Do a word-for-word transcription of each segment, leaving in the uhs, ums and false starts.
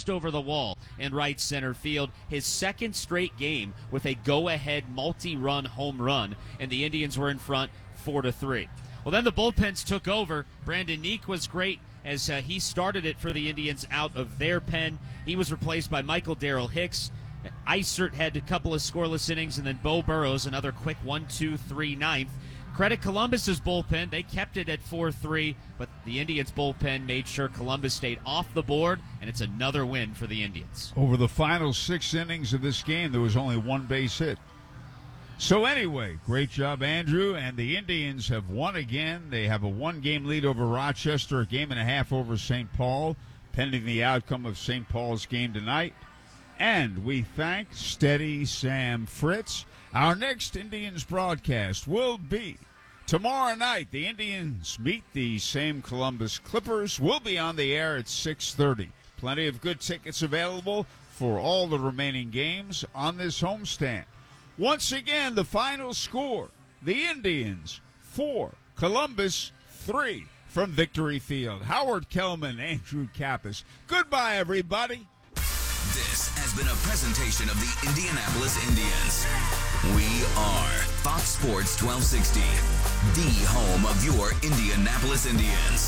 just over the wall in right center field. His second straight game with a go-ahead multi-run home run, and the Indians were in front four to three. Well, then the bullpens took over. Brandon Neek was great as uh, he started it for the Indians out of their pen. He was replaced by Michael Darrell Hicks. Eisert had a couple of scoreless innings, and then Bo Burrows another quick one two three ninth. Credit Columbus's bullpen. They kept it at four three, but the Indians' bullpen made sure Columbus stayed off the board, and it's another win for the Indians. Over the final six innings of this game, there was only one base hit. So anyway, great job, Andrew, and the Indians have won again. They have a one-game lead over Rochester, a game and a half over Saint Paul, pending the outcome of Saint Paul's game tonight. And we thank Steady Sam Fritz. Our next Indians broadcast will be tomorrow night. The Indians meet the same Columbus Clippers. We'll be on the air at six thirty. Plenty of good tickets available for all the remaining games on this homestand. Once again, the final score, the Indians four, Columbus three from Victory Field. Howard Kellman, Andrew Kappas. Goodbye, everybody. This has been a presentation of the Indianapolis Indians. We are Fox Sports twelve sixty, the home of your Indianapolis Indians.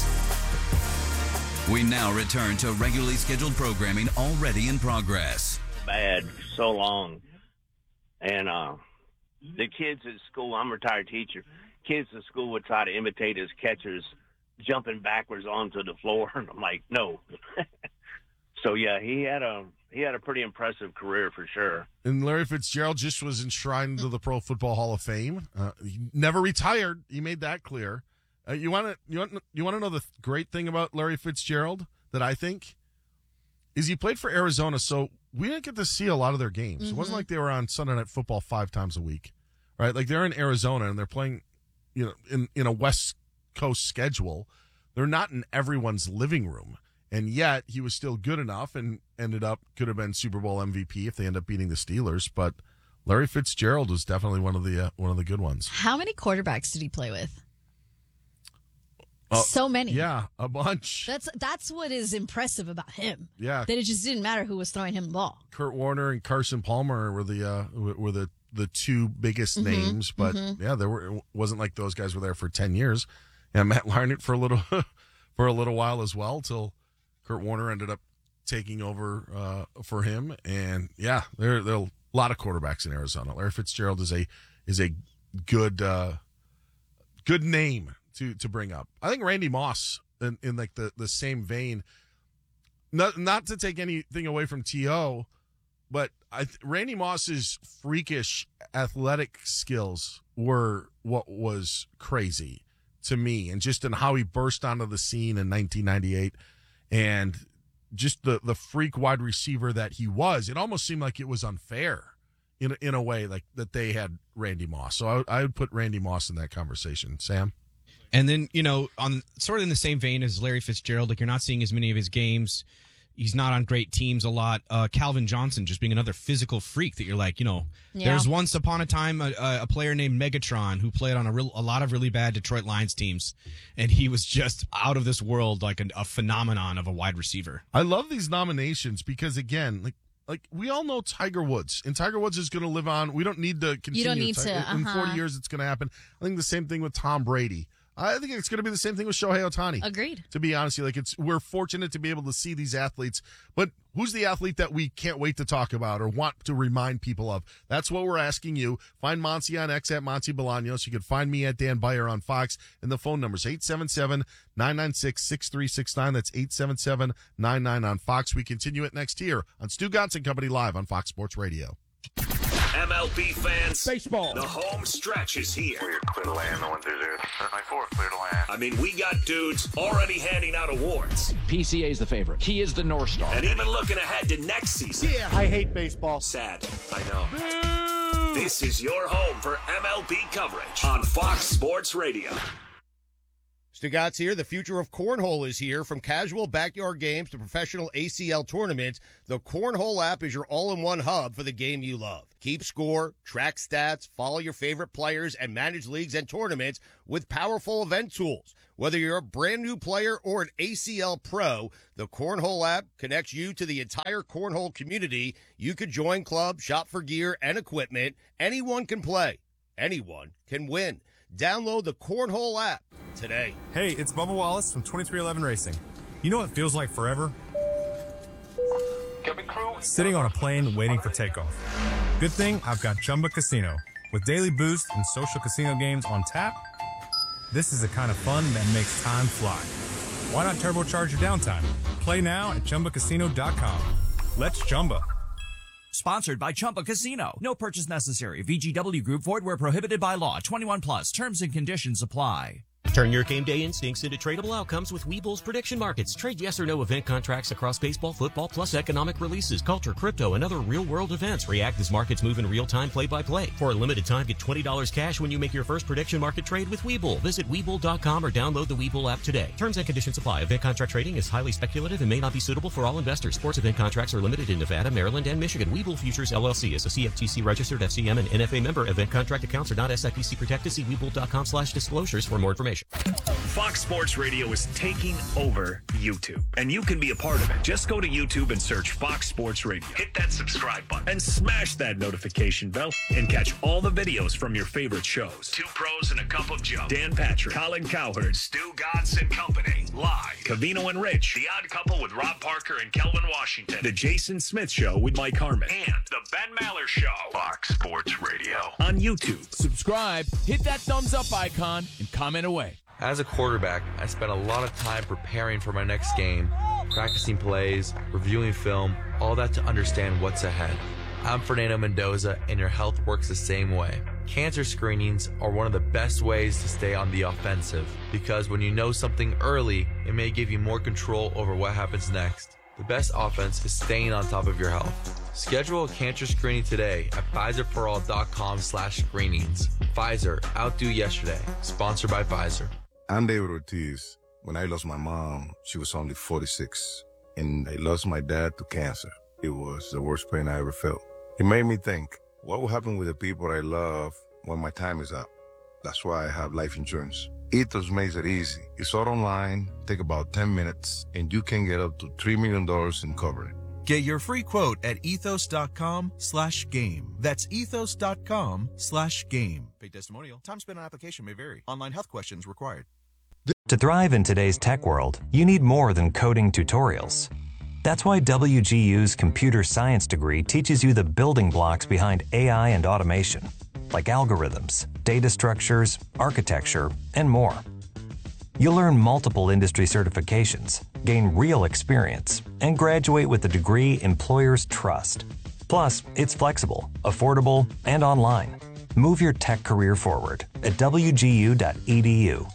We now return to regularly scheduled programming already in progress. Bad for so long. And uh, the kids at school, I'm a retired teacher, kids at school would try to imitate his catchers jumping backwards onto the floor. And I'm like, no. So, yeah, he had a he had a pretty impressive career for sure. And Larry Fitzgerald just was enshrined to the Pro Football Hall of Fame. Uh, he never retired. He made that clear. Uh, you want to you want you want to know the great thing about Larry Fitzgerald that I think is he played for Arizona, so we didn't get to see a lot of their games. Mm-hmm. It wasn't like they were on Sunday Night Football five times a week, right? Like they're in Arizona and they're playing, you know, in in a West Coast schedule. They're not in everyone's living room. And yet he was still good enough and ended up, could have been Super Bowl M V P if they end up beating the Steelers. But Larry Fitzgerald was definitely one of the uh, one of the good ones. How many quarterbacks did he play with? Uh, so many. Yeah, a bunch. That's that's what is impressive about him. Yeah. That it just didn't matter who was throwing him the ball. Kurt Warner and Carson Palmer were the uh, were the, the two biggest mm-hmm, names. But mm-hmm. yeah, there were it wasn't like those guys were there for ten years. Yeah, Matt Leinart for a little for a little while as well till Kurt Warner ended up taking over uh, for him, and yeah, there there are a lot of quarterbacks in Arizona. Larry Fitzgerald is a is a good uh, good name to to bring up. I think Randy Moss in, in like the, the same vein. Not not to take anything away from T O, but I, Randy Moss's freakish athletic skills were what was crazy to me, and just in how he burst onto the scene in nineteen ninety-eight. And just the, the freak wide receiver that he was, it almost seemed like it was unfair in a, in a way, like that they had Randy Moss. So I, would- I would put Randy Moss in that conversation. Sam? And then, you know, on sort of in the same vein as Larry Fitzgerald, like you're not seeing as many of his games. He's not on great teams a lot. Uh, Calvin Johnson just being another physical freak that you're like, you know, Yeah. there's once upon a time a, a player named Megatron who played on a real, a lot of really bad Detroit Lions teams, and he was just out of this world, like a, a phenomenon of a wide receiver. I love these nominations because, again, like, like we all know Tiger Woods, and Tiger Woods is going to live on. We don't need to continue. don't need Ti- to, In uh-huh. forty years, it's going to happen. I think the same thing with Tom Brady. I think it's going to be the same thing with Shohei Ohtani. Agreed. To be honest, like it's we're fortunate to be able to see these athletes, but who's the athlete that we can't wait to talk about or want to remind people of? That's what we're asking you. Find Monty on X at Monty Bolaños. You can find me at Dan Beyer on Fox, and the phone number is eight seven seven, nine nine six, six three six nine. That's eight seven seven, nine nine on Fox. We continue it next year on Stu Gonson Company Live on Fox Sports Radio. M L B fans, Baseball. The home stretch is here. Clear, clear to land, the one through zero. My four, clear to land. I mean, we got dudes already handing out awards. P C A's the favorite. He is the North Star. And even looking ahead to next season. Yeah, I hate baseball. Sad, I know. This is your home for M L B coverage on Fox Sports Radio. Stugatz here. The future of cornhole is here. From casual backyard games to professional A C L tournaments, the Cornhole app is your all-in-one hub for the game you love. Keep score, track stats, follow your favorite players, and manage leagues and tournaments with powerful event tools. Whether you're a brand new player or an A C L pro, the Cornhole app connects you to the entire cornhole community. You could join clubs, shop for gear and equipment. Anyone can play. Anyone can win. Download the Cornhole app today. Hey, it's Bubba Wallace from twenty-three eleven Racing. You know what feels like forever? Sitting on a plane waiting for takeoff. Good thing I've got Chumba Casino. With daily boost and social casino games on tap, this is the kind of fun that makes time fly. Why not turbocharge your downtime? Play now at Chumba Casino dot com. Let's Chumba. Sponsored by Chumba Casino. No purchase necessary. V G W Group. Void where prohibited by law. twenty-one plus. Terms and conditions apply. Turn your game day instincts into tradable outcomes with Webull's prediction markets. Trade yes or no event contracts across baseball, football, plus economic releases, culture, crypto, and other real-world events. React as markets move in real time, play by play. For a limited time, get twenty dollars cash when you make your first prediction market trade with Webull. Visit Webull dot com or download the Webull app today. Terms and conditions apply. Event contract trading is highly speculative and may not be suitable for all investors. Sports event contracts are limited in Nevada, Maryland, and Michigan. Webull Futures L L C is a C F T C registered F C M and N F A member. Event contract accounts are not S I P C protected. See Webull dot com slash disclosures for more information. Fox Sports Radio is taking over YouTube, and you can be a part of it. Just go to YouTube and search Fox Sports Radio. Hit that subscribe button and smash that notification bell and catch all the videos from your favorite shows. Two Pros and a Cup of Joe. Dan Patrick, Colin Cowherd, Stu Gatz and Company. Live. Cavino and Rich. The Odd Couple with Rob Parker and Kelvin Washington. The Jason Smith Show with Mike Harmon. And The Ben Maller Show. Fox Sports Radio. On YouTube. Subscribe, hit that thumbs up icon, and comment away. As a quarterback, I spent a lot of time preparing for my next game, practicing plays, reviewing film, all that to understand what's ahead. I'm Fernando Mendoza, and your health works the same way. Cancer screenings are one of the best ways to stay on the offensive, because when you know something early, it may give you more control over what happens next. The best offense is staying on top of your health. Schedule a cancer screening today at Pfizer for all dot com slash screenings. Pfizer, outdo yesterday. Sponsored by Pfizer. I'm David Ortiz. When I lost my mom, she was only forty-six, and I lost my dad to cancer. It was the worst pain I ever felt. It made me think, what will happen with the people I love when my time is up? That's why I have life insurance. Ethos makes it easy. It's all online, take about ten minutes, and you can get up to three million dollars in coverage. Get your free quote at ethos dot com slash game. That's ethos dot com slash game. Paid testimonial. Time spent on application may vary. Online health questions required. To thrive in today's tech world, you need more than coding tutorials. That's why W G U's computer science degree teaches you the building blocks behind A I and automation, like algorithms, data structures, architecture, and more. You'll learn multiple industry certifications, gain real experience, and graduate with a degree employers trust. Plus, it's flexible, affordable, and online. Move your tech career forward at W G U dot E D U.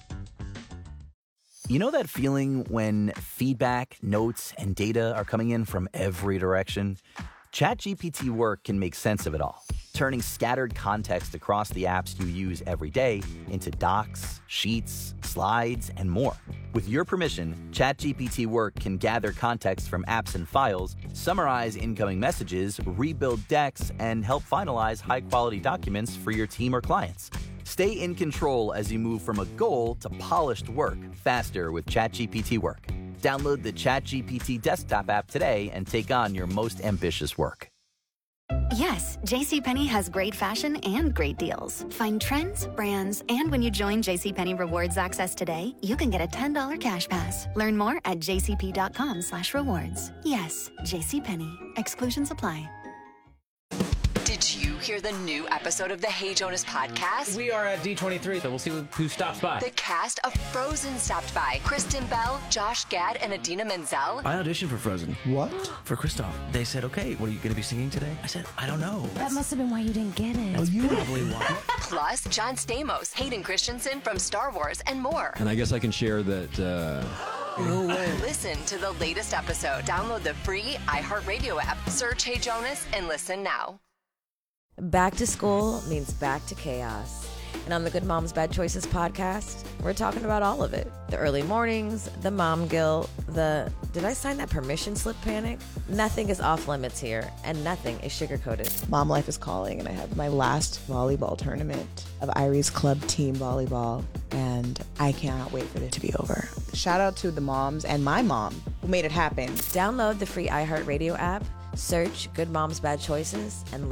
You know that feeling when feedback, notes, and data are coming in from every direction? ChatGPT Work can make sense of it all, turning scattered context across the apps you use every day into docs, sheets, slides, and more. With your permission, ChatGPT Work can gather context from apps and files, summarize incoming messages, rebuild decks, and help finalize high-quality documents for your team or clients. Stay in control as you move from a goal to polished work faster with ChatGPT Work. Download the ChatGPT desktop app today and take on your most ambitious work. Yes, JCPenney has great fashion and great deals. Find trends, brands, and when you join JCPenney Rewards Access today, you can get a ten dollars cash pass. Learn more at j c p dot com slash rewards. Yes, JCPenney. Exclusions apply. Did you hear the new episode of the Hey Jonas podcast? We are at D twenty-three, so we'll see who stops by. The cast of Frozen stopped by. Kristen Bell, Josh Gad, and Adina Menzel. I auditioned for Frozen. What? For Kristoff. They said, okay, what are you going to be singing today? I said, I don't know. That must have been why you didn't get it. Oh, you probably won. Plus, John Stamos, Hayden Christensen from Star Wars, and more. And I guess I can share that... Uh... No way. Listen to the latest episode. Download the free iHeartRadio app. Search Hey Jonas and listen now. Back to school means back to chaos. And on the Good Moms Bad Choices podcast, we're talking about all of it. The early mornings, the mom guilt, the did I sign that permission slip panic? Nothing is off limits here, and nothing is sugar-coated. Mom life is calling, and I have my last volleyball tournament of Irie's Club Team Volleyball, and I cannot wait for it to be over. Shout out to the moms and my mom who made it happen. Download the free iHeartRadio app, search Good Moms Bad Choices, and